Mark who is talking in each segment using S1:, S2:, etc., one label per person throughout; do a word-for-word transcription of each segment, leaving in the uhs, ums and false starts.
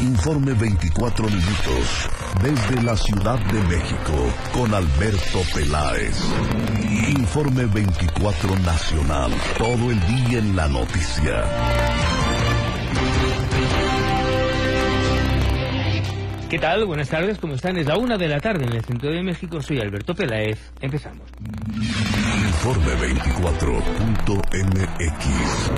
S1: Informe veinticuatro minutos desde la Ciudad de México con Alberto Peláez. Informe veinticuatro Nacional, todo el día en la noticia.
S2: ¿Qué tal? Buenas tardes, ¿cómo están? Es la una de la tarde en el centro de México. Soy Alberto Peláez. Empezamos.
S1: Informe veinticuatro punto m x.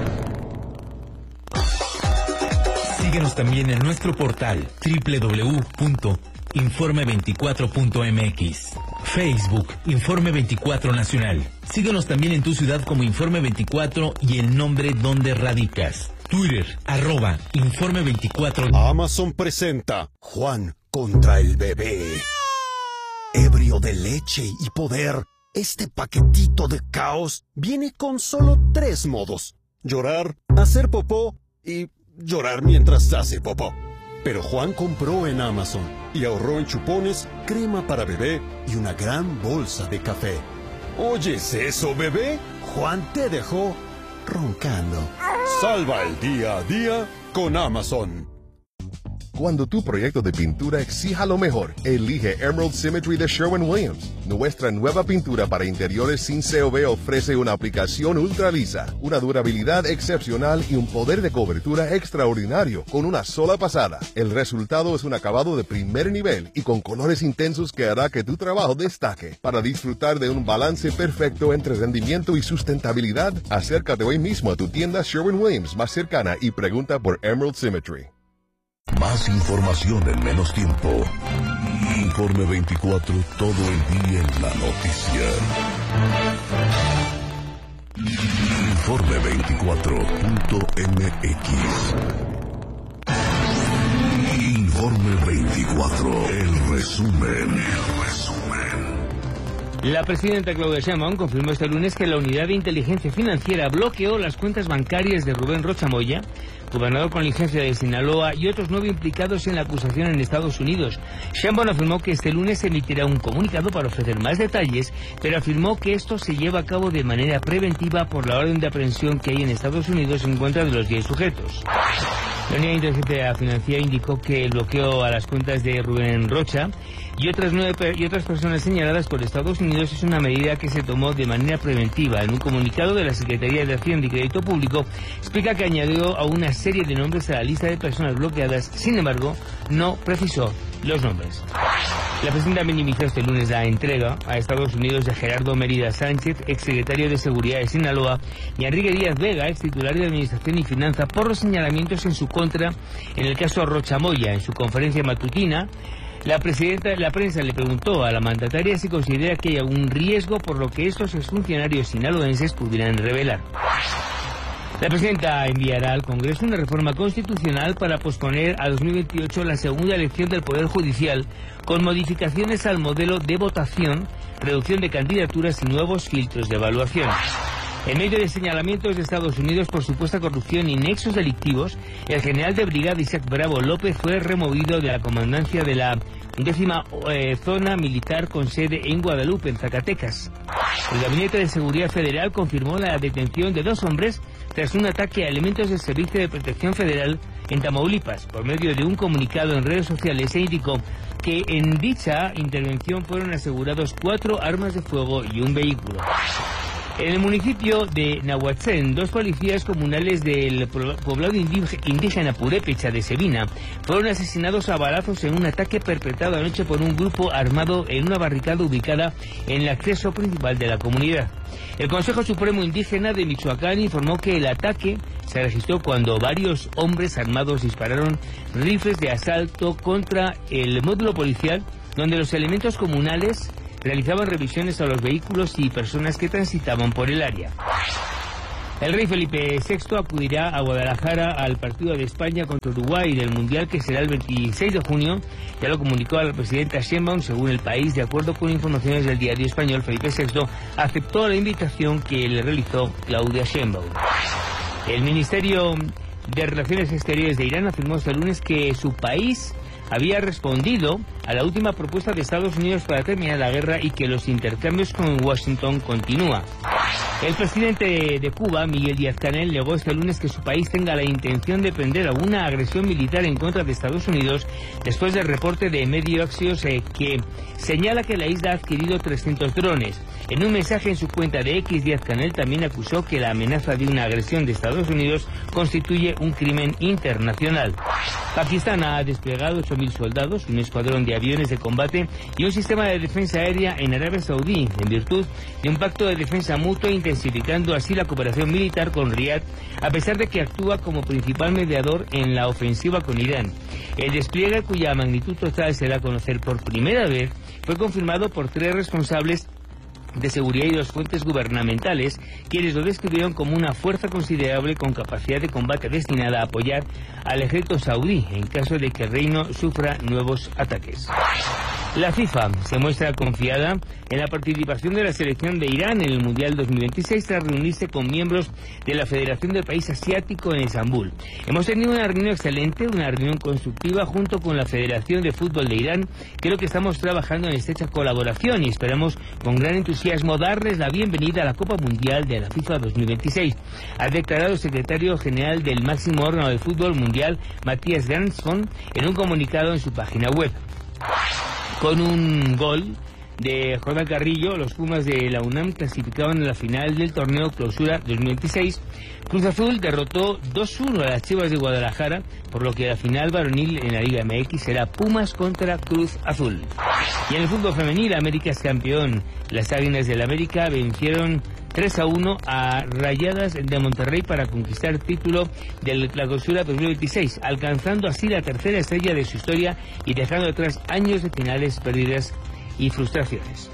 S3: Síguenos también en nuestro portal doble u doble u doble u punto informe veinticuatro punto m x. Facebook, Informe veinticuatro Nacional. Síguenos también en tu ciudad como Informe veinticuatro y el nombre donde radicas. Twitter, arroba Informe veinticuatro.
S4: Amazon presenta Juan contra el bebé. Ebrio de leche y poder, este paquetito de caos viene con solo tres modos: llorar, hacer popó y llorar mientras hace popó. Pero Juan compró en Amazon y ahorró en chupones, crema para bebé y una gran bolsa de café. ¿Oyes eso, bebé? Juan te dejó roncando. Salva el día a día con Amazon.
S5: Cuando tu proyecto de pintura exija lo mejor, elige Emerald Symmetry de Sherwin-Williams. Nuestra nueva pintura para interiores sin C O V ofrece una aplicación ultra lisa, una durabilidad excepcional y un poder de cobertura extraordinario con una sola pasada. El resultado es un acabado de primer nivel y con colores intensos que hará que tu trabajo destaque. Para disfrutar de un balance perfecto entre rendimiento y sustentabilidad, acércate hoy mismo a tu tienda Sherwin-Williams más cercana y pregunta por Emerald Symmetry.
S1: Más información en menos tiempo. Informe veinticuatro, todo el día en la noticia. Informe veinticuatro punto m x. Informe veinticuatro, el resumen. El resumen.
S2: La presidenta Claudia Sheinbaum confirmó este lunes que la Unidad de Inteligencia Financiera bloqueó las cuentas bancarias de Rubén Rocha Moya, gobernador con licencia de Sinaloa, y otros nueve implicados en la acusación en Estados Unidos. Sheinbaum afirmó que este lunes se emitirá un comunicado para ofrecer más detalles, pero afirmó que esto se lleva a cabo de manera preventiva por la orden de aprehensión que hay en Estados Unidos en contra de los diez sujetos. La Unidad de Inteligencia Financiera indicó que el bloqueo a las cuentas de Rubén Rocha y otras nueve y otras personas señaladas por Estados Unidos es una medida que se tomó de manera preventiva. En un comunicado de la Secretaría de Hacienda y Crédito Público explica que añadió a una serie de nombres a la lista de personas bloqueadas, sin embargo, no precisó los nombres. La presidenta minimizó este lunes la entrega a Estados Unidos de Gerardo Mérida Sánchez, exsecretario de Seguridad de Sinaloa, y Enrique Díaz Vega, ex titular de Administración y Finanza, por los señalamientos en su contra en el caso Rocha Moya. En su conferencia matutina, la presidenta, la prensa le preguntó a la mandataria si considera que hay algún riesgo por lo que estos exfuncionarios sinaloenses pudieran revelar. La presidenta enviará al Congreso una reforma constitucional para posponer a dos mil veintiocho la segunda elección del Poder Judicial, con modificaciones al modelo de votación, reducción de candidaturas y nuevos filtros de evaluación. En medio de señalamientos de Estados Unidos por supuesta corrupción y nexos delictivos, el general de brigada Isaac Bravo López fue removido de la comandancia de la décima eh, zona militar con sede en Guadalupe, en Zacatecas. El Gabinete de Seguridad Federal confirmó la detención de dos hombres tras un ataque a elementos del Servicio de Protección Federal en Tamaulipas. Por medio de un comunicado en redes sociales se indicó que en dicha intervención fueron asegurados cuatro armas de fuego y un vehículo. En el municipio de Nahuatzén, dos policías comunales del poblado indígena Purépecha de Sevina fueron asesinados a balazos en un ataque perpetrado anoche por un grupo armado en una barricada ubicada en el acceso principal de la comunidad. El Consejo Supremo Indígena de Michoacán informó que el ataque se registró cuando varios hombres armados dispararon rifles de asalto contra el módulo policial, donde los elementos comunales realizaban revisiones a los vehículos y personas que transitaban por el área. El rey Felipe sexto acudirá a Guadalajara al partido de España contra Uruguay del Mundial, que será el veintiséis de junio. Ya lo comunicó a la presidenta Sheinbaum. Según El País, de acuerdo con informaciones del diario español, Felipe sexto aceptó la invitación que le realizó Claudia Sheinbaum. El Ministerio de Relaciones Exteriores de Irán afirmó este lunes que su país había respondido a la última propuesta de Estados Unidos para terminar la guerra y que los intercambios con Washington continúan. El presidente de Cuba, Miguel Díaz-Canel, negó este lunes que su país tenga la intención de prender alguna agresión militar en contra de Estados Unidos después del reporte de Medio Axios eh, que señala que la isla ha adquirido trescientos drones. En un mensaje en su cuenta de X, Díaz-Canel también acusó que la amenaza de una agresión de Estados Unidos constituye un crimen internacional. Pakistán ha desplegado ocho mil soldados, un escuadrón de aviones de combate y un sistema de defensa aérea en Arabia Saudí, en virtud de un pacto de defensa mutua, intensificando así la cooperación militar con Riad, a pesar de que actúa como principal mediador en la ofensiva con Irán. El despliegue, cuya magnitud total se da a conocer por primera vez, fue confirmado por tres responsables de seguridad y dos fuentes gubernamentales, quienes lo describieron como una fuerza considerable con capacidad de combate destinada a apoyar al ejército saudí en caso de que el reino sufra nuevos ataques. La FIFA se muestra confiada en la participación de la selección de Irán en el Mundial dos mil veintiséis tras reunirse con miembros de la Federación del País Asiático en Estambul. Hemos tenido una reunión excelente, una reunión constructiva junto con la Federación de Fútbol de Irán. Creo que estamos trabajando en estrecha colaboración y esperamos con gran entusiasmo darles la bienvenida a la Copa Mundial de la FIFA dos mil veintiséis. Ha declarado el secretario general del máximo órgano del fútbol mundial, Matías Gansson, en un comunicado en su página web. Con un gol de Jordan Carrillo, los Pumas de la UNAM clasificaban en la final del torneo Clausura dos mil veintiséis. Cruz Azul derrotó dos uno a las Chivas de Guadalajara, por lo que la final varonil en la Liga M X será Pumas contra Cruz Azul. Y en el fútbol femenil, América es campeón. Las Águilas del América vencieron tres a uno a Rayadas de Monterrey para conquistar el título de la Clausura dos mil veintiséis, alcanzando así la tercera estrella de su historia y dejando atrás años de finales perdidas y frustraciones.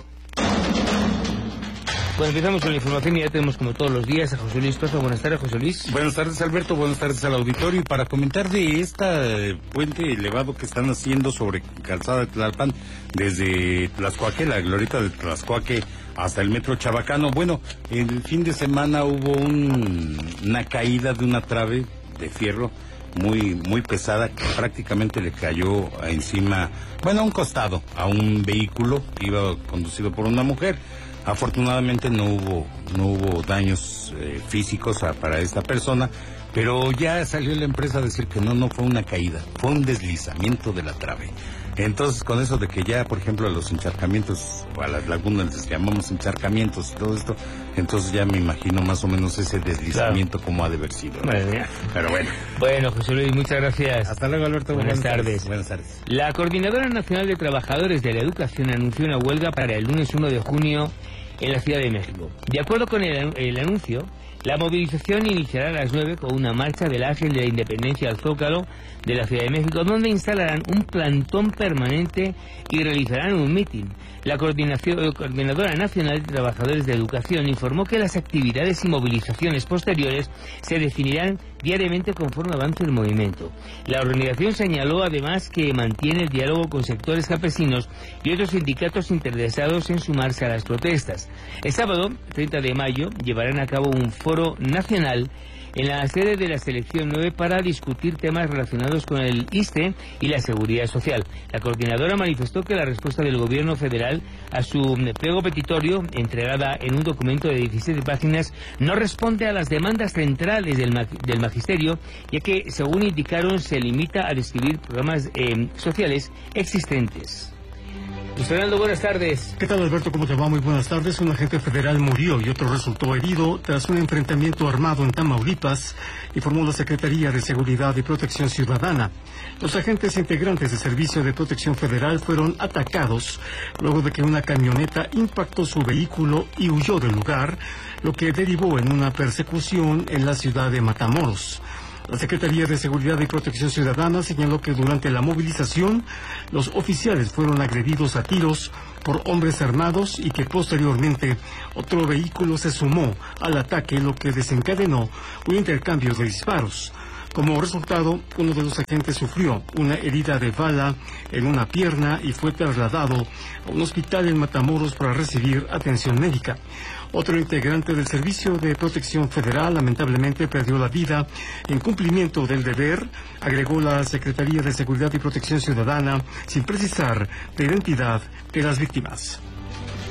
S2: Bueno, empezamos con la información y ya tenemos como todos los días a José Luis Plaza. Buenas tardes, José Luis.
S6: Buenas tardes, Alberto. Buenas tardes al auditorio. Y para comentar de este puente elevado que están haciendo sobre Calzada de Tlalpan, desde Tlaxcuaque, la glorieta de Tlaxcuaque, hasta el metro Chabacano. Bueno, el fin de semana hubo un, una caída de una trave de fierro muy muy pesada que prácticamente le cayó encima, bueno, a un costado, a un vehículo que iba conducido por una mujer. Afortunadamente no hubo no hubo daños eh, físicos a, para esta persona, pero ya salió la empresa a decir que no, no fue una caída, fue un deslizamiento de la trave. Entonces, con eso de que ya, por ejemplo, a los encharcamientos, o a las lagunas les llamamos encharcamientos y todo esto, entonces ya me imagino más o menos ese deslizamiento, claro, como ha de haber sido, ¿no? Bueno, pero bueno.
S2: Bueno, José Luis, muchas gracias.
S6: Hasta luego, Alberto.
S2: Buenas, buenas tardes.
S6: tardes. Buenas tardes.
S2: La Coordinadora Nacional de Trabajadores de la Educación anunció una huelga para el lunes uno de junio en la Ciudad de México. De acuerdo con el, el anuncio, la movilización iniciará a las nueve con una marcha del Ángel de la Independencia al Zócalo de la Ciudad de México, donde instalarán un plantón permanente y realizarán un mitin. La Coordinadora Nacional de Trabajadores de Educación informó que las actividades y movilizaciones posteriores se definirán diariamente conforme avance el movimiento. La organización señaló además que mantiene el diálogo con sectores campesinos y otros sindicatos interesados en sumarse a las protestas. El sábado, treinta de mayo, llevarán a cabo un foro nacional en la sede de la Selección nueve para discutir temas relacionados con el I S S S T E y la seguridad social. La coordinadora manifestó que la respuesta del gobierno federal a su pliego petitorio, entregada en un documento de diecisiete páginas, no responde a las demandas centrales del, mag del magisterio, ya que, según indicaron, se limita a describir programas eh, sociales existentes. Luis Fernando, buenas tardes.
S7: ¿Qué tal, Alberto? ¿Cómo te va? Muy buenas tardes. Un agente federal murió y otro resultó herido tras un enfrentamiento armado en Tamaulipas, informó la Secretaría de Seguridad y Protección Ciudadana. Los agentes integrantes del Servicio de Protección Federal fueron atacados luego de que una camioneta impactó su vehículo y huyó del lugar, lo que derivó en una persecución en la ciudad de Matamoros. La Secretaría de Seguridad y Protección Ciudadana señaló que durante la movilización los oficiales fueron agredidos a tiros por hombres armados y que posteriormente otro vehículo se sumó al ataque, lo que desencadenó un intercambio de disparos. Como resultado, uno de los agentes sufrió una herida de bala en una pierna y fue trasladado a un hospital en Matamoros para recibir atención médica. Otro integrante del Servicio de Protección Federal lamentablemente perdió la vida en cumplimiento del deber, agregó la Secretaría de Seguridad y Protección Ciudadana, sin precisar la identidad de las víctimas.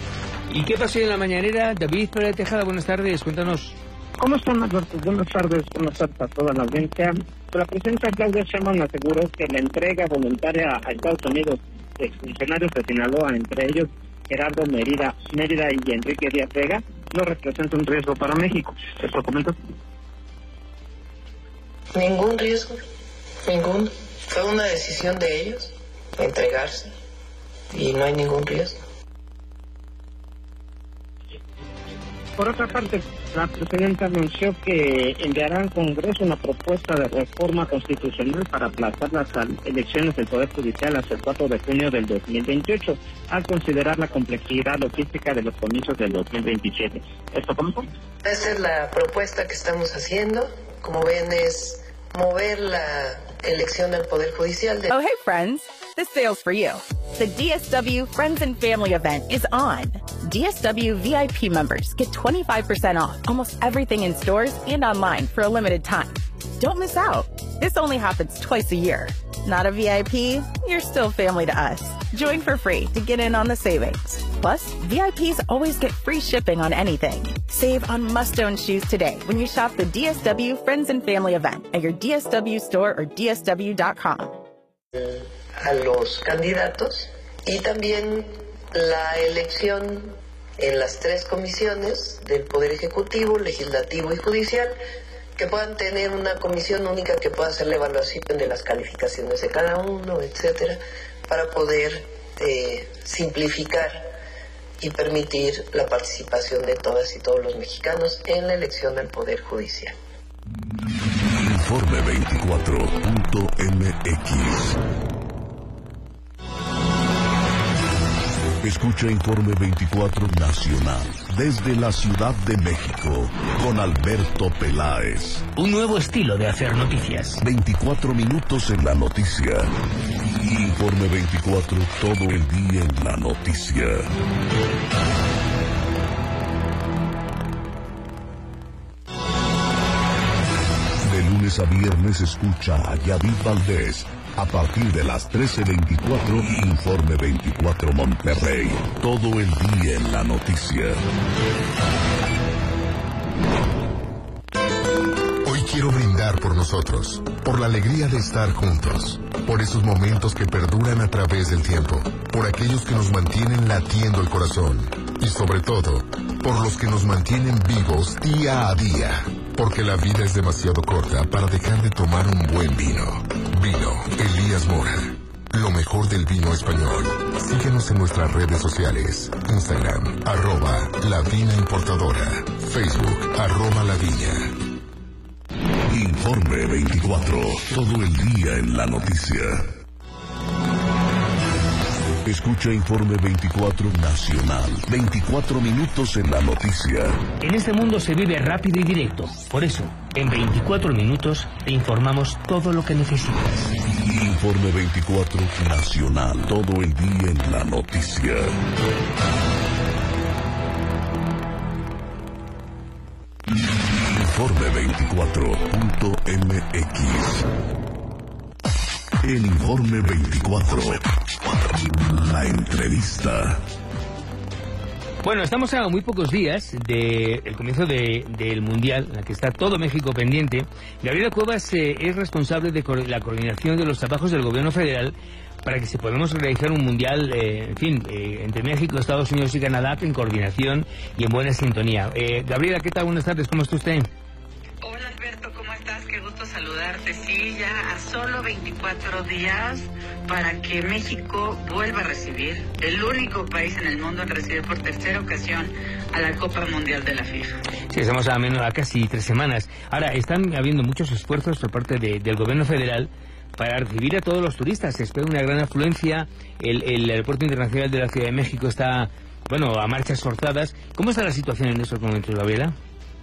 S2: ¿Y qué pasó en la mañanera? David Pérez Tejada, buenas tardes, cuéntanos.
S8: ¿Cómo están, Alberto? Buenas tardes, buenas tardes a toda la audiencia. La presidenta Claudia Sheinbaum aseguró que la entrega voluntaria a Estados Unidos de exfuncionarios de Sinaloa, entre ellos Gerardo Mérida, Mérida y Enrique Díaz Vega, no representa un riesgo para México. ¿Eso comenta?
S9: Ningún riesgo, ningún. Fue una decisión de ellos entregarse y no hay ningún riesgo.
S8: Por otra parte, la presidenta anunció que enviará al Congreso una propuesta de reforma constitucional para aplazar las elecciones del Poder Judicial hasta el cuatro de junio del dos mil veintiocho, al considerar la complejidad logística de los comicios del dos mil veintisiete. ¿Esto cómo?
S9: Esta es la propuesta que estamos haciendo. Como ven, es mover la elección al Poder Judicial. De...
S10: Oh, hey, friends. This sale's for you. The D S W Friends and Family event is on. D S W V I P members get twenty-five percent off almost everything in stores and online for a limited time. Don't miss out. This only happens twice a year. Not a V I P? You're still family to us. Join for free to get in on the savings. Plus, V I Ps always get free shipping on anything. Save on must-own shoes today when you shop the D S W Friends and Family event at your D S W store or D S W dot com.
S9: A los candidatos y también la elección en las tres comisiones del Poder Ejecutivo, Legislativo y Judicial, que puedan tener una comisión única que pueda hacer la evaluación de las calificaciones de cada uno, etcétera, para poder eh, simplificar y permitir la participación de todas y todos los mexicanos en la elección al Poder Judicial.
S1: Informe veinticuatro punto M X. Escucha Informe veinticuatro Nacional desde la Ciudad de México con Alberto Peláez.
S2: Un nuevo estilo de hacer noticias.
S1: veinticuatro minutos en la noticia. Informe veinticuatro, todo el día en la noticia. De lunes a viernes escucha a Yadid Valdés. A partir de las trece veinticuatro, Informe veinticuatro Monterrey. Todo el día en la noticia.
S11: Hoy quiero brindar por nosotros, por la alegría de estar juntos, por esos momentos que perduran a través del tiempo, por aquellos que nos mantienen latiendo el corazón y sobre todo, por los que nos mantienen vivos día a día, porque la vida es demasiado corta para dejar de tomar un buen vino. Vino Elías Mora, lo mejor del vino español. Síguenos en nuestras redes sociales, Instagram, arroba La Vina Importadora, Facebook, arroba La Viña.
S1: Informe veinticuatro, todo el día en la noticia. Escucha Informe veinticuatro Nacional. veinticuatro minutos en la noticia.
S2: En este mundo se vive rápido y directo. Por eso, en veinticuatro minutos te informamos todo lo que necesitas.
S1: Informe veinticuatro Nacional. Todo el día en la noticia. Informe veinticuatro punto M X. El Informe veinticuatro. La entrevista.
S2: Bueno, estamos a muy pocos días del de comienzo de, del Mundial, en la que está todo México pendiente. Gabriela Cuevas eh, es responsable de co la coordinación de los trabajos del gobierno federal para que se podamos realizar un Mundial, eh, en fin, eh, entre México, Estados Unidos y Canadá, en coordinación y en buena sintonía. Eh, Gabriela, ¿qué tal? Buenas tardes, ¿cómo está usted?
S12: Hola Alberto, ¿cómo estás? Qué gusto saludarte. Sí, ya a solo veinticuatro días para que México vuelva a recibir, el único país en el mundo en recibir por tercera ocasión a la Copa Mundial de la FIFA.
S2: Sí, estamos a menos a casi tres semanas. Ahora, están habiendo muchos esfuerzos por parte de, del gobierno federal para recibir a todos los turistas. Se espera una gran afluencia. El, el aeropuerto internacional de la Ciudad de México está, bueno, a marchas forzadas. ¿Cómo está la situación en estos momentos, Gabriela?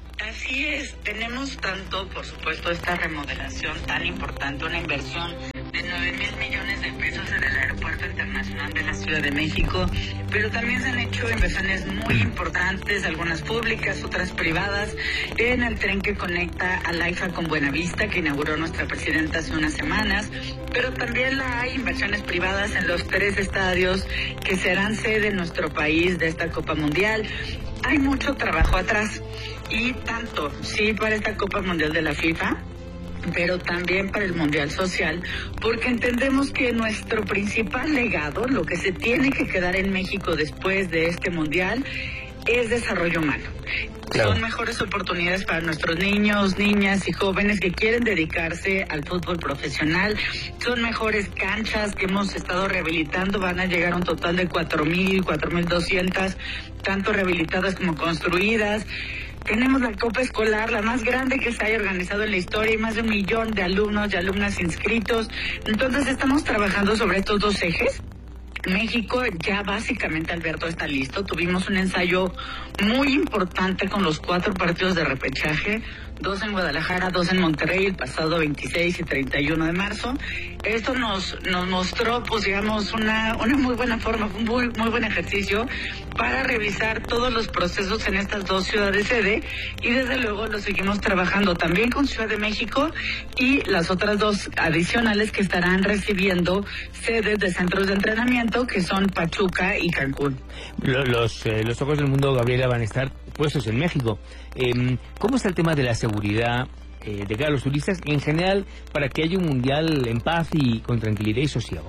S12: Así es, tenemos tanto, por supuesto, esta remodelación tan importante, una inversión de nueve mil millones de pesos en el Aeropuerto Internacional de la Ciudad de México, pero también se han hecho inversiones muy importantes, algunas públicas, otras privadas, en el tren que conecta a Laifa con Buenavista, que inauguró nuestra presidenta hace unas semanas, pero también la hay inversiones privadas en los tres estadios que serán sede en nuestro país de esta Copa Mundial. Hay mucho trabajo atrás, y tanto, sí, para esta Copa Mundial de la FIFA, pero también para el Mundial Social, porque entendemos que nuestro principal legado, lo que se tiene que quedar en México después de este Mundial, es desarrollo humano. Claro. Son mejores oportunidades para nuestros niños, niñas y jóvenes que quieren dedicarse al fútbol profesional. Son mejores canchas que hemos estado rehabilitando. Van a llegar a un total de cuatro mil, cuatro mil doscientas, tanto rehabilitadas como construidas. Tenemos la Copa Escolar, la más grande que se haya organizado en la historia, y más de un millón de alumnos y alumnas inscritos. Entonces estamos trabajando sobre estos dos ejes. México ya básicamente, Alberto, está listo. Tuvimos un ensayo muy importante con los cuatro partidos de repechaje, dos en Guadalajara, dos en Monterrey, el pasado veintiséis y treinta y uno de marzo. Esto nos nos mostró, pues digamos, una una muy buena forma, un muy, muy buen ejercicio para revisar todos los procesos en estas dos ciudades sede, y desde luego lo seguimos trabajando también con Ciudad de México y las otras dos adicionales que estarán recibiendo sedes de centros de entrenamiento, que son Pachuca y Cancún.
S2: Los, los, eh, los ojos del mundo, Gabriela, van a estar puestos en México. Eh, ¿Cómo está el tema de la seguridad eh, de cara a los turistas en general para que haya un mundial en paz y con tranquilidad y sosiego?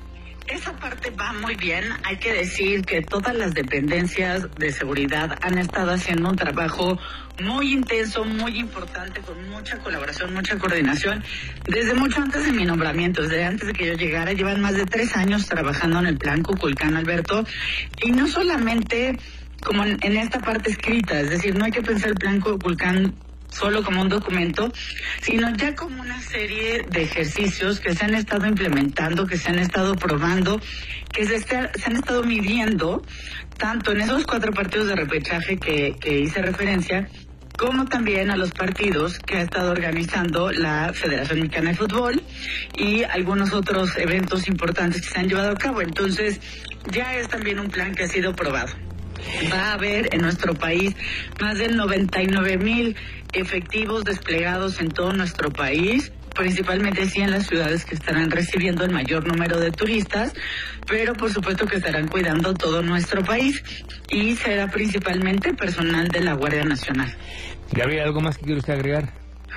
S12: Esa parte va muy bien. Hay que decir que todas las dependencias de seguridad han estado haciendo un trabajo muy intenso, muy importante, con mucha colaboración, mucha coordinación. Desde mucho antes de mi nombramiento, desde antes de que yo llegara, llevan más de tres años trabajando en el plan Kukulcán, Alberto, y no solamente como en, en esta parte escrita, es decir, no hay que pensar el plan Kukulcán solo como un documento, sino ya como una serie de ejercicios que se han estado implementando, que se han estado probando, que se, está, se han estado midiendo, tanto en esos cuatro partidos de repechaje que, que hice referencia, como también a los partidos que ha estado organizando la Federación Mexicana de Fútbol y algunos otros eventos importantes que se han llevado a cabo. Entonces, ya es también un plan que ha sido probado. Va a haber en nuestro país más de noventa y nueve mil efectivos desplegados en todo nuestro país, principalmente sí en las ciudades que estarán recibiendo el mayor número de turistas, pero por supuesto que estarán cuidando todo nuestro país, y será principalmente personal de la Guardia Nacional.
S2: Gabriel, ¿algo más que quiere usted agregar?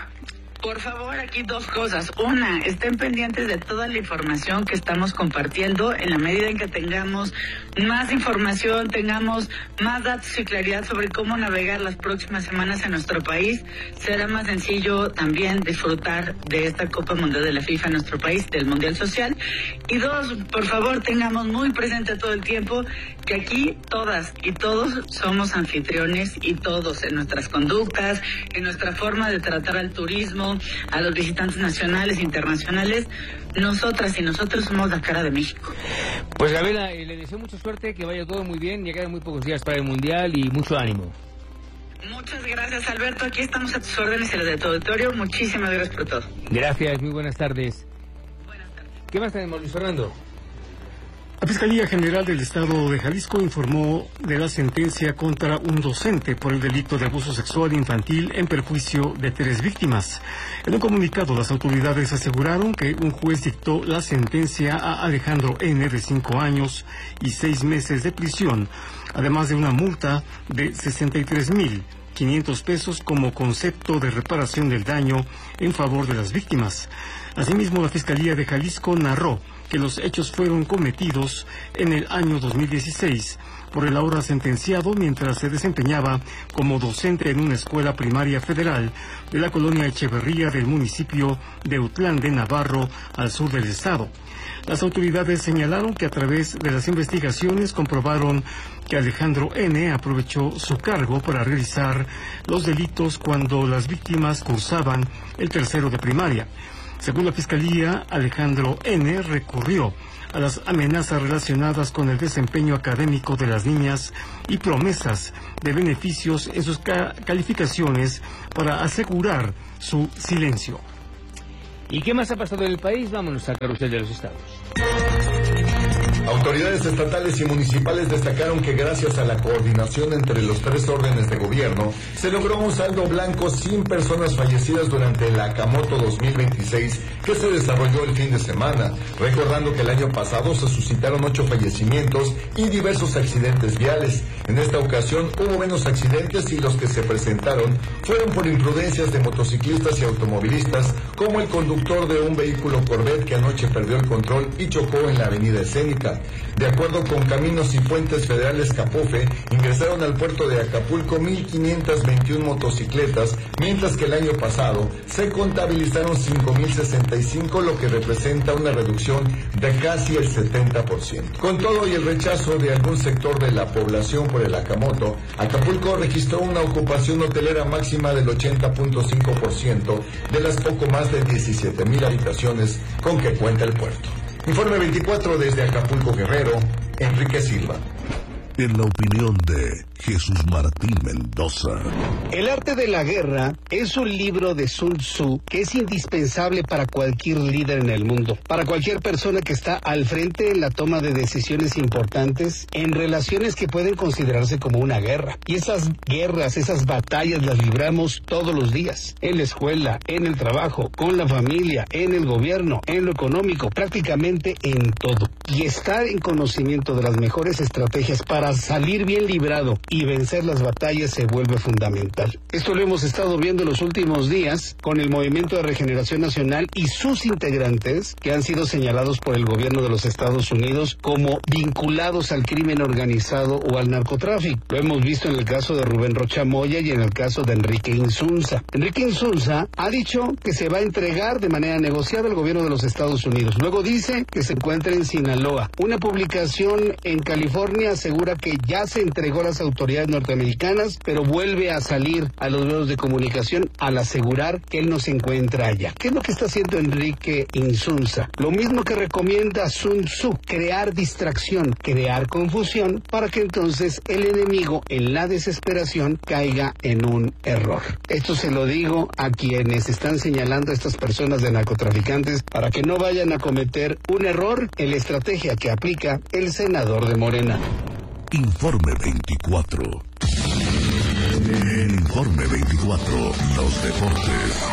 S12: Por favor, aquí dos cosas. Una, estén pendientes de toda la información que estamos compartiendo. En la medida en que tengamos más información, tengamos más datos y claridad sobre cómo navegar las próximas semanas en nuestro país, será más sencillo también disfrutar de esta Copa Mundial de la FIFA en nuestro país, del Mundial Social. Y dos, por favor, tengamos muy presente todo el tiempo que aquí todas y todos somos anfitriones, y todos en nuestras conductas, en nuestra forma de tratar al turismo, a los visitantes nacionales e internacionales, nosotras y nosotros somos la cara de México.
S2: Pues Gabriela, eh, le deseo mucha suerte, que vaya todo muy bien, ya quedan muy pocos días para el Mundial y mucho ánimo.
S12: Muchas gracias, Alberto, aquí estamos a tus órdenes y las de tu auditorio. Muchísimas gracias por todo.
S2: Gracias, muy buenas tardes.
S12: Buenas tardes.
S2: ¿Qué más tenemos, Luis Fernando?
S7: La Fiscalía General del Estado de Jalisco informó de la sentencia contra un docente por el delito de abuso sexual infantil en perjuicio de tres víctimas. En un comunicado, las autoridades aseguraron que un juez dictó la sentencia a Alejandro N., de cinco años y seis meses de prisión, además de una multa de sesenta y tres mil quinientos pesos como concepto de reparación del daño en favor de las víctimas. Asimismo, la Fiscalía de Jalisco narró que los hechos fueron cometidos en el año dos mil dieciséis por el ahora sentenciado mientras se desempeñaba como docente en una escuela primaria federal de la colonia Echeverría del municipio de Utlán de Navarro, al sur del estado. Las autoridades señalaron que a través de las investigaciones comprobaron que Alejandro N. aprovechó su cargo para realizar los delitos cuando las víctimas cursaban el tercero de primaria. Según la Fiscalía, Alejandro N. recurrió a las amenazas relacionadas con el desempeño académico de las niñas y promesas de beneficios en sus ca- calificaciones para asegurar su silencio.
S2: ¿Y qué más ha pasado en el país? Vámonos al carrusel de los estados.
S13: Autoridades estatales y municipales destacaron que gracias a la coordinación entre los tres órdenes de gobierno, se logró un saldo blanco sin personas fallecidas durante el Acamoto dos mil veintiséis que se desarrolló el fin de semana, recordando que el año pasado se suscitaron ocho fallecimientos y diversos accidentes viales. En esta ocasión hubo menos accidentes y los que se presentaron fueron por imprudencias de motociclistas y automovilistas, como el conductor de un vehículo Corvette que anoche perdió el control y chocó en la avenida Escénica. De acuerdo con Caminos y Puentes Federales Capofe, ingresaron al puerto de Acapulco mil quinientas veintiuna motocicletas, mientras que el año pasado se contabilizaron cinco mil sesenta y cinco, lo que representa una reducción de casi el setenta por ciento. Con todo y el rechazo de algún sector de la población por el Acamoto, Acapulco registró una ocupación hotelera máxima del ochenta punto cinco por ciento de las poco más de diecisiete mil habitaciones con que cuenta el puerto. Informe veinticuatro desde Acapulco, Guerrero, Enrique Silva.
S1: En la opinión de Jesús Martín Mendoza.
S14: El arte de la guerra es un libro de Sun Tzu que es indispensable para cualquier líder en el mundo, para cualquier persona que está al frente en la toma de decisiones importantes en relaciones que pueden considerarse como una guerra. Y esas guerras, esas batallas las libramos todos los días, en la escuela, en el trabajo, con la familia, en el gobierno, en lo económico, prácticamente en todo. Y estar en conocimiento de las mejores estrategias para salir bien librado y vencer las batallas se vuelve fundamental. Esto lo hemos estado viendo en los últimos días con el Movimiento de Regeneración Nacional y sus integrantes, que han sido señalados por el gobierno de los Estados Unidos como vinculados al crimen organizado o al narcotráfico. Lo hemos visto en el caso de Rubén Rocha Moya y en el caso de Enrique Insunza. Enrique Insunza ha dicho que se va a entregar de manera negociada al gobierno de los Estados Unidos. Luego dice que se encuentra en Sinaloa. Una publicación en California asegura que ya se entregó a las autoridades norteamericanas, pero vuelve a salir a los medios de comunicación al asegurar que él no se encuentra allá. ¿Qué es lo que está haciendo Enrique Insunza? Lo mismo que recomienda Sun Tzu: crear distracción, crear confusión, para que entonces el enemigo, en la desesperación, caiga en un error. Esto se lo digo a quienes están señalando a estas personas de narcotraficantes para que no vayan a cometer un error en la estrategia que aplica el senador de Morena.
S1: Informe veinticuatro. En Informe veinticuatro, los deportes.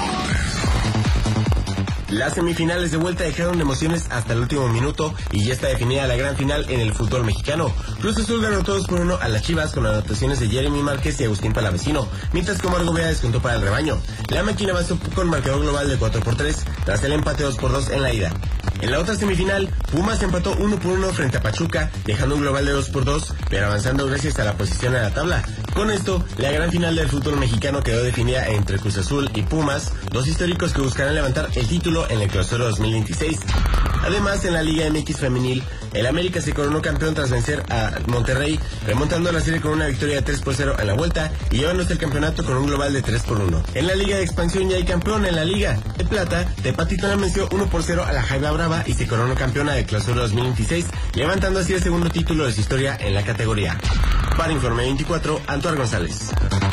S15: Las semifinales de vuelta dejaron emociones hasta el último minuto y ya está definida la gran final en el fútbol mexicano. Cruz Azul ganó dos por uno a las Chivas con anotaciones de Jeremy Márquez y Agustín Palavecino, mientras que Omar Gobea descontó para el rebaño. La máquina avanzó con marcador global de cuatro por tres tras el empate dos por dos en la ida. En la otra semifinal, Pumas empató uno por uno frente a Pachuca, dejando un global de dos por dos, pero avanzando gracias a la posición en la tabla. Con esto, la gran final del fútbol mexicano quedó definida entre Cruz Azul y Pumas, dos históricos que buscarán levantar el título en el Clausura dos mil veintiséis. Además, en la Liga M X femenil, el América se coronó campeón tras vencer a Monterrey, remontando la serie con una victoria de tres por cero en la vuelta y llevándose el campeonato con un global de tres por uno. En la Liga de Expansión ya hay campeón en la Liga de Plata. Tepatitlán venció uno por cero a la Jaiba Brava y se coronó campeona de Clausura dos mil veintiséis, levantando así el segundo título de su historia en la categoría. Para Informe veinticuatro, Antoine González.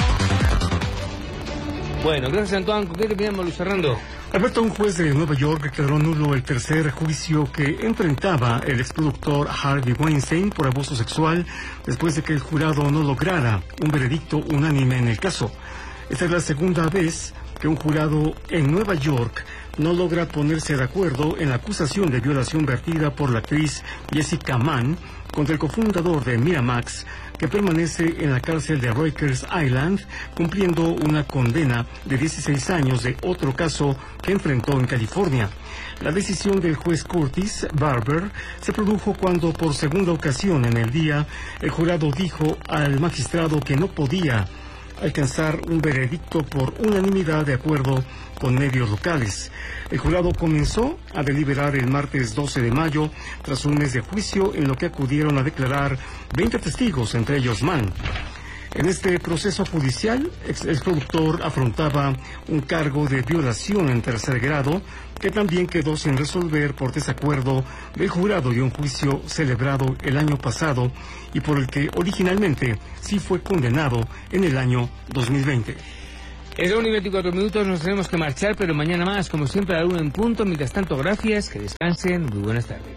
S2: Bueno, gracias, Antoine. ¿Con qué terminamos, Luis Fernando?
S7: Alberto, un juez de Nueva York declaró nulo el tercer juicio que enfrentaba el exproductor Harvey Weinstein por abuso sexual después de que el jurado no lograra un veredicto unánime en el caso. Esta es la segunda vez que un jurado en Nueva York no logra ponerse de acuerdo en la acusación de violación vertida por la actriz Jessica Mann contra el cofundador de Miramax, que permanece en la cárcel de Rikers Island, cumpliendo una condena de dieciséis años de otro caso que enfrentó en California. La decisión del juez Curtis Barber se produjo cuando, por segunda ocasión en el día, el jurado dijo al magistrado que no podía alcanzar un veredicto por unanimidad de acuerdo con medios locales. El jurado comenzó a deliberar el martes doce de mayo, tras un mes de juicio en lo que acudieron a declarar veinte testigos, entre ellos Mann. En este proceso judicial, el productor afrontaba un cargo de violación en tercer grado, que también quedó sin resolver por desacuerdo del jurado de un juicio celebrado el año pasado y por el que originalmente sí fue condenado en el año dos mil veinte.
S2: Es la una y veinticuatro minutos, nos tenemos que marchar, pero mañana más, como siempre, a la una en punto. Mientras tanto, gracias, que descansen, muy buenas tardes.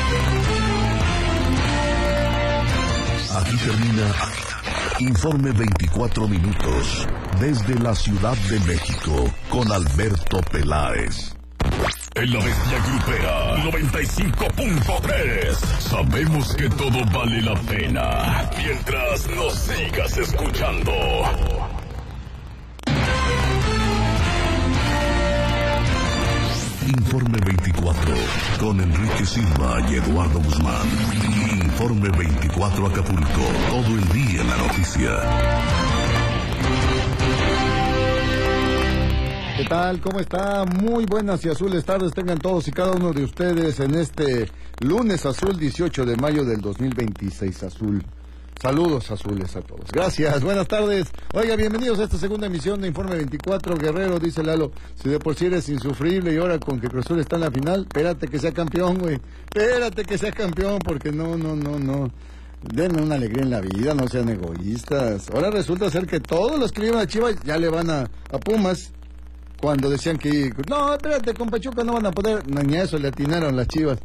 S1: Aquí termina Informe veinticuatro minutos desde la Ciudad de México con Alberto Peláez.
S16: En la bestia grupera noventa y cinco punto tres sabemos que todo vale la pena mientras nos sigas escuchando.
S1: Informe veinticuatro con Enrique Silva y Eduardo Guzmán. Informe veinticuatro Acapulco, todo el día en la noticia.
S17: ¿Qué tal? ¿Cómo está? Muy buenas y azules tardes tengan todos y cada uno de ustedes en este lunes azul dieciocho de mayo del dos mil veintiséis azul. Saludos azules a todos. Gracias, buenas tardes. Oiga, bienvenidos a esta segunda emisión de Informe veinticuatro. Guerrero, dice Lalo, si de por sí eres insufrible y ahora con que Cruz Azul está en la final, espérate que sea campeón, güey. Espérate que sea campeón, porque no, no, no, no. Denme una alegría en la vida, no sean egoístas. Ahora resulta ser que todos los que le iban a Chivas ya le van a, a Pumas. Cuando decían que, no, espérate, con Pachuca no van a poder, ni a eso le atinaron las Chivas.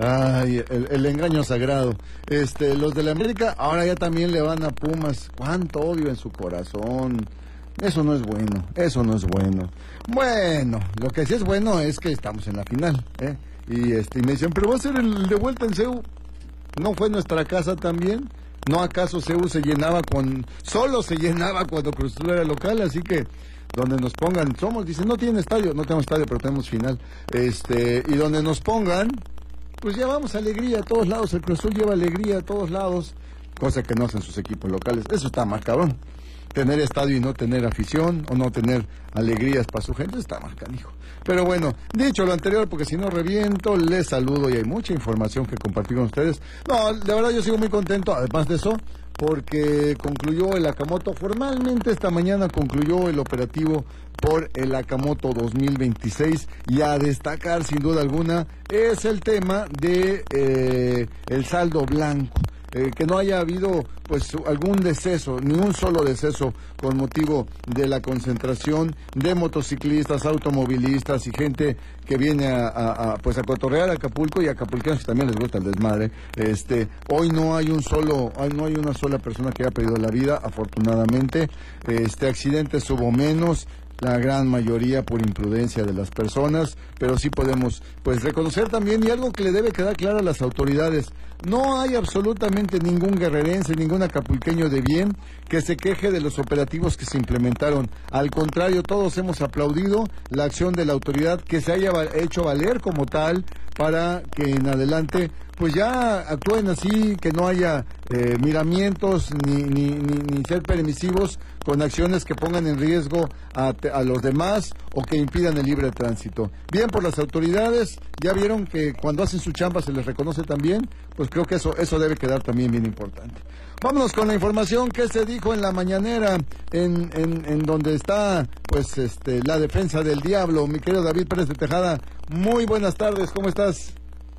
S17: Ay, el, el engaño sagrado. Este, los de la América ahora ya también le van a Pumas. Cuánto odio en su corazón. Eso no es bueno, eso no es bueno. Bueno, lo que sí es bueno es que estamos en la final, ¿eh? Y este, y me dicen, pero va a ser el de vuelta en C U. ¿No fue nuestra casa también? ¿No acaso C U se llenaba con, solo se llenaba cuando Cruz Azul era local? Así que donde nos pongan, somos, dicen, no tienen estadio, no tenemos estadio, pero tenemos final. Este, y donde nos pongan, pues llevamos alegría a todos lados. El Cruz Azul lleva alegría a todos lados, cosa que no hacen sus equipos locales. Eso está más cabrón. Tener estadio y no tener afición, o no tener alegrías para su gente, está más canijo. Pero bueno, dicho lo anterior, porque si no reviento, les saludo y hay mucha información que compartir con ustedes. No, de verdad yo sigo muy contento, además de eso, porque concluyó el Akamoto, formalmente esta mañana concluyó el operativo por el Akamoto dos mil veintiséis, y a destacar sin duda alguna es el tema de eh, el saldo blanco. Eh, que no haya habido pues algún deceso, ni un solo deceso con motivo de la concentración de motociclistas, automovilistas y gente que viene a, a, a pues a cotorrear a Acapulco, y a acapulcanos que también les gusta el desmadre. Este, hoy no hay un solo, hoy no hay una sola persona que haya perdido la vida, afortunadamente. Este, accidentes hubo menos, la gran mayoría por imprudencia de las personas, pero sí podemos pues reconocer también, y algo que le debe quedar claro a las autoridades: no hay absolutamente ningún guerrerense, ningún acapulqueño de bien que se queje de los operativos que se implementaron. Al contrario, todos hemos aplaudido la acción de la autoridad, que se haya hecho valer como tal para que en adelante pues ya actúen así, que no haya eh, miramientos ni, ni, ni, ni ser permisivos con acciones que pongan en riesgo a, a los demás o que impidan el libre tránsito. Bien por las autoridades, ya vieron que cuando hacen su chamba se les reconoce también, pues creo que eso, eso debe quedar también bien importante. Vámonos con la información que se dijo en la mañanera, en, en, en donde está pues este la defensa del diablo. Mi querido David Pérez de Tejada, muy buenas tardes, ¿cómo estás?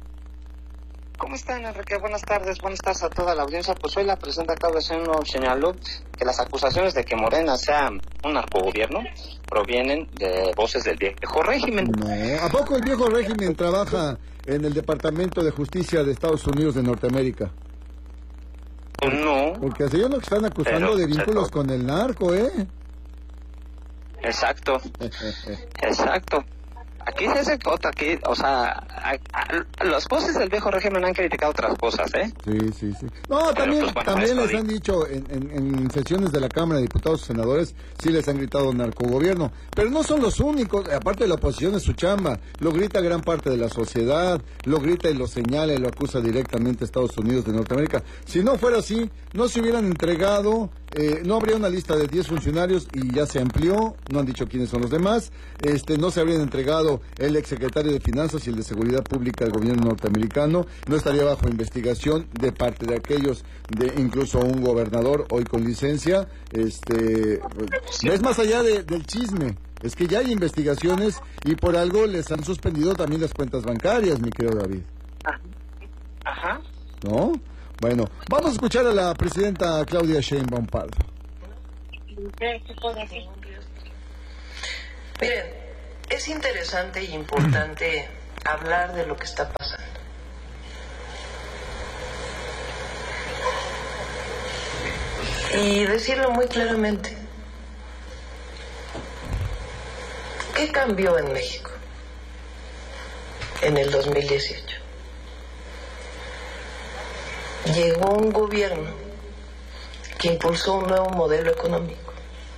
S8: ¿Cómo están, Enrique? Buenas tardes, buenas tardes a toda la audiencia. Pues hoy la presidenta Claudia Sheinbaum señaló que las acusaciones de que Morena sea un narcogobierno provienen de voces del viejo régimen.
S17: No, ¿a poco el viejo régimen trabaja en el Departamento de Justicia de Estados Unidos de Norteamérica?
S8: No.
S17: Porque ellos lo que están acusando
S8: pero,
S17: de vínculos con el narco, ¿eh?
S8: Exacto. Exacto. Aquí se hace otra, aquí, o sea, a, a, los voces del viejo régimen han criticado otras cosas, ¿eh?
S17: Sí, sí, sí. No, también, pues, bueno, también les han dicho en, en, en sesiones de la Cámara de Diputados y Senadores, sí les han gritado narcogobierno, pero no son los únicos. Aparte de la oposición es su chamba, lo grita gran parte de la sociedad, lo grita y lo señala y lo acusa directamente a Estados Unidos de Norteamérica. Si no fuera así, no se hubieran entregado, eh, no habría una lista de diez funcionarios y ya se amplió, no han dicho quiénes son los demás, este, no se habrían entregado el exsecretario de Finanzas y el de Seguridad Pública del gobierno norteamericano, no estaría bajo investigación de parte de aquellos, de incluso un gobernador hoy con licencia. Este, es más allá de, del chisme, es que ya hay investigaciones y por algo les han suspendido también las cuentas bancarias, mi querido David.
S8: Ajá.
S17: ¿No? Bueno, vamos a escuchar a la presidenta Claudia Sheinbaum Pardo.
S9: Miren, es interesante e importante hablar de lo que está pasando. Y decirlo muy claramente. ¿Qué cambió en México en el dos mil dieciocho? Llegó un gobierno que impulsó un nuevo modelo económico.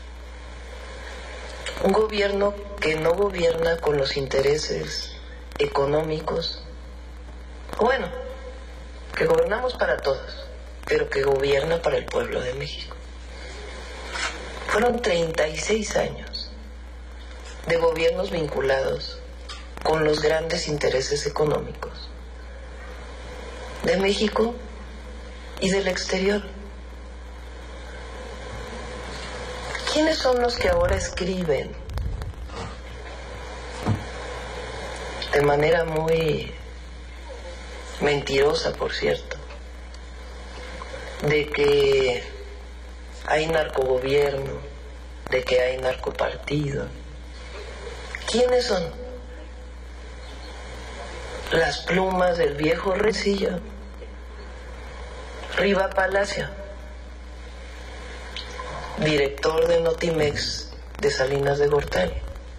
S9: Un gobierno que no gobierna con los intereses económicos. Bueno, que gobernamos para todos, pero que gobierna para el pueblo de México. Fueron treinta y seis años de gobiernos vinculados con los grandes intereses económicos de México y del exterior. ¿Quiénes son los que ahora escriben de manera muy mentirosa, por cierto, de que hay narcogobierno, de que hay narcopartido? ¿Quiénes son? Las plumas del viejo Recillo, Riva Palacio, director de Notimex de Salinas de Gortari.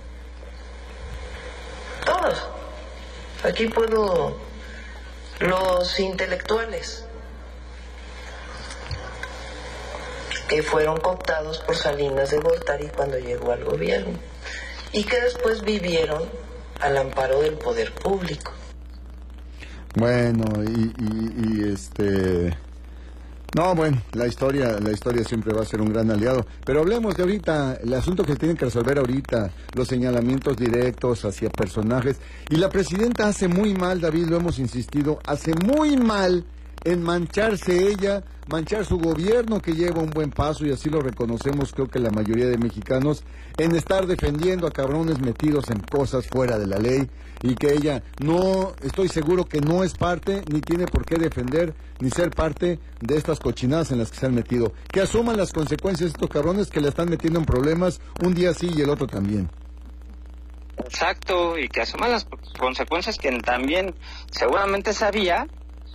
S9: Todos. Aquí puedo... Los intelectuales que fueron cooptados por Salinas de Gortari cuando llegó al gobierno y que después vivieron al amparo del poder público.
S17: Bueno, y, y, y este... No, bueno, la historia, la historia siempre va a ser un gran aliado. Pero hablemos de ahorita, el asunto que tienen que resolver ahorita, los señalamientos directos hacia personajes. Y la presidenta hace muy mal, David, lo hemos insistido, hace muy mal en mancharse ella, manchar su gobierno, que lleva un buen paso, y así lo reconocemos, creo que la mayoría de mexicanos, en estar defendiendo a cabrones metidos en cosas fuera de la ley, y que ella no, estoy seguro que no es parte, ni tiene por qué defender, ni ser parte de estas cochinadas en las que se han metido. Que asuman las consecuencias estos cabrones que le están metiendo en problemas, un día sí y el otro también.
S18: Exacto, y que asuman las consecuencias que también seguramente sabía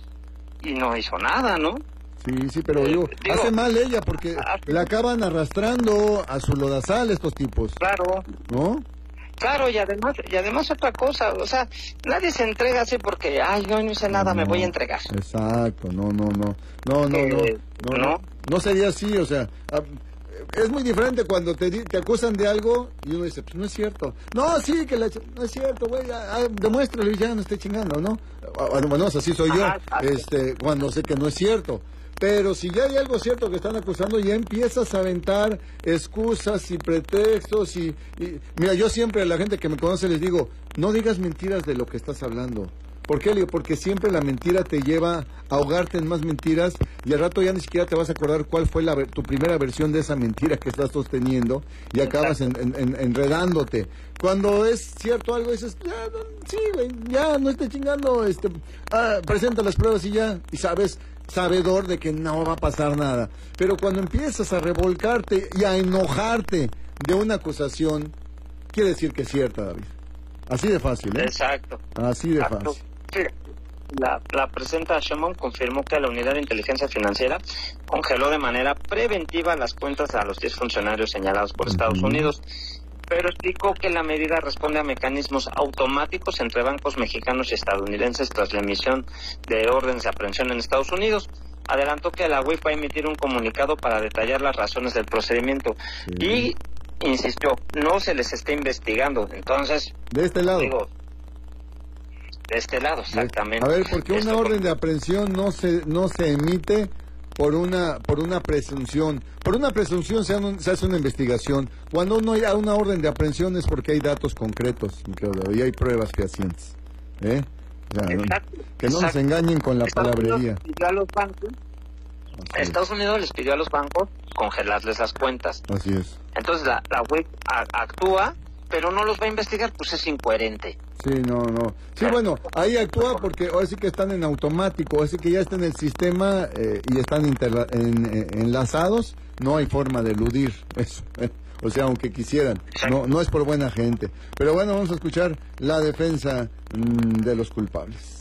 S18: y no hizo nada, ¿no?
S17: Sí, sí, pero digo, digo hace mal ella porque la acaban arrastrando a su lodazal estos tipos.
S18: Claro.
S17: ¿No?
S18: Claro, y además, y además otra cosa, o sea, nadie se entrega así porque, ay, no, no hice nada, no, me voy a entregar.
S17: Exacto, no, no, no, no, no,
S18: eh,
S17: no, no, no, no sería así, o sea, es muy diferente cuando te, te acusan de algo y uno dice, pues no es cierto. No, sí, que la, no es cierto, güey, demuéstralo y ya no estoy chingando, ¿no? Bueno, así soy yo, Ajá, este, cuando sé que no es cierto. Pero si ya hay algo cierto que están acusando, ya empiezas a aventar excusas y pretextos y, y... Mira, yo siempre a la gente que me conoce les digo, no digas mentiras de lo que estás hablando. ¿Por qué? Porque siempre la mentira te lleva a ahogarte en más mentiras y al rato ya ni siquiera te vas a acordar cuál fue la, tu primera versión de esa mentira que estás sosteniendo y acabas en, en, en, enredándote. Cuando es cierto algo dices, ya, sí, güey, ya, no esté chingando, este, ah, presenta las pruebas y ya, y sabes... sabedor de que no va a pasar nada. Pero cuando empiezas a revolcarte y a enojarte de una acusación, quiere decir que es cierta, David. Así de fácil, ¿eh?
S18: Exacto.
S17: Así de
S18: Exacto.
S17: fácil.
S18: Sí. La, la presidenta Sheinbaum confirmó que la Unidad de Inteligencia Financiera congeló de manera preventiva las cuentas a los diez funcionarios señalados por uh-huh. Estados Unidos, pero explicó que la medida responde a mecanismos automáticos entre bancos mexicanos y estadounidenses tras la emisión de órdenes de aprehensión en Estados Unidos. Adelantó que la U I F va a emitir un comunicado para detallar las razones del procedimiento sí. y insistió, no se les está investigando. Entonces,
S17: de este lado.
S18: Digo, de este lado, exactamente.
S17: A ver, ¿por qué una orden de aprehensión no se no se emite por una por una presunción? Por una presunción se, un, se hace una investigación. Cuando no hay una orden de aprehensión es porque hay datos concretos y hay pruebas fehacientes. ¿Eh? O sea,
S18: exacto,
S17: no, que no
S18: exacto.
S17: nos engañen con la
S18: Estados
S17: palabrería.
S18: Unidos pidió a los bancos, Estados Unidos les pidió a los bancos congelarles las cuentas.
S17: Así es.
S18: Entonces la, la U I F a, actúa pero no los va a investigar, pues es incoherente.
S17: Sí, no, no. Sí, bueno, ahí actúa porque ahora sí que están en automático, ahora sí que ya está en el sistema eh, y están interla- en, eh, enlazados, no hay forma de eludir eso. Eh. O sea, aunque quisieran, no, no es por buena gente. Pero bueno, vamos a escuchar la defensa mmm, de los culpables.